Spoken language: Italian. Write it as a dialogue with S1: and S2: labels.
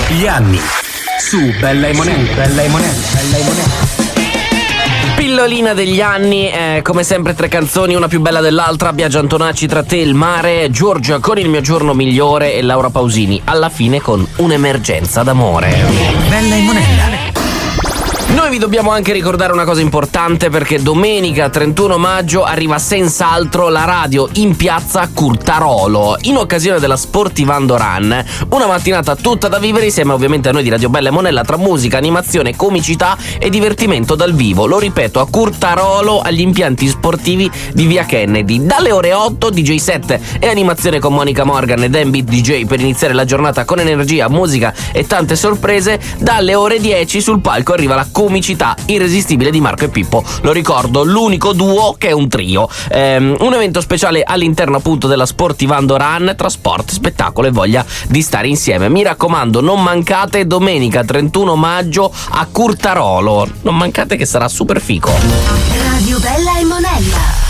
S1: Gli anni su Bella e Monella.
S2: Pillolina degli anni, come sempre 3 canzoni, una più bella dell'altra. Biagio Antonacci, Tra te e il mare, Giorgia con Il mio giorno migliore e Laura Pausini alla fine con Un'emergenza d'amore.
S1: Bella e Monella.
S2: Noi vi dobbiamo anche ricordare una cosa importante, perché domenica 31 maggio arriva senz'altro la radio in piazza a Curtarolo in occasione della Sportivando Run, una mattinata tutta da vivere insieme ovviamente a noi di Radio Bella e Monella, tra musica, animazione, comicità e divertimento dal vivo. Lo ripeto, a Curtarolo, agli impianti sportivi di Via Kennedy, dalle ore 8 DJ set e animazione con Monica Morgan e Dan Beat DJ per iniziare la giornata con energia, musica e tante sorprese. Dalle ore 10 sul palco arriva la comicità irresistibile di Marco e Pippo. Lo ricordo, l'unico duo che è un trio. Un evento speciale all'interno appunto della Sportivando Run, tra sport, spettacolo e voglia di stare insieme. Mi raccomando, non mancate domenica 31 maggio a Curtarolo. Non mancate che sarà super fico.
S3: Radio Bella e Monella.